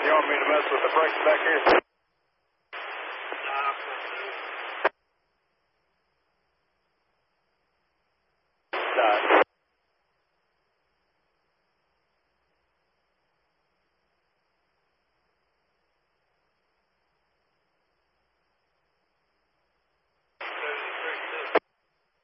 You want me to mess with the brakes back here?